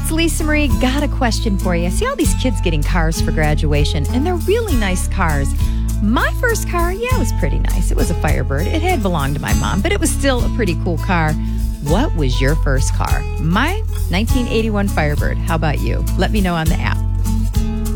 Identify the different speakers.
Speaker 1: it's Lisa Marie. Got a question for you. I see all these kids getting cars for graduation, and they're really nice cars. My first car, it was pretty nice. It was a Firebird. It had belonged to my mom, but it was still a pretty cool car. What was your first car? My 1981 Firebird. How about you? Let me know on the app.